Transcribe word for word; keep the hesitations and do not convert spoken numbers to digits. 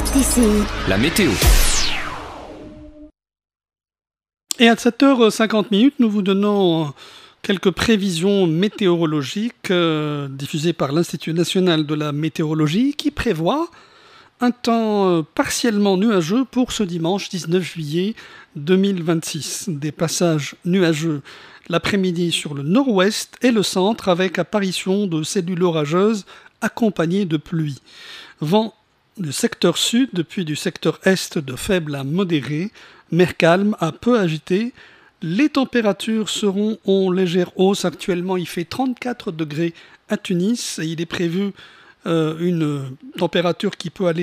T C I. La météo. Et à sept heures cinquante, nous vous donnons quelques prévisions météorologiques euh, diffusées par l'Institut national de la météorologie qui prévoit un temps partiellement nuageux pour ce dimanche dix-neuf juillet deux mille vingt-six. Des passages nuageux l'après-midi sur le nord-ouest et le centre avec apparition de cellules orageuses accompagnées de pluie. Vent du secteur sud puis du secteur est de faible à modéré, mer calme à peu agité. Les températures seront en légère hausse. Actuellement, il fait trente-quatre degrés à Tunis et il est prévu euh, une température qui peut aller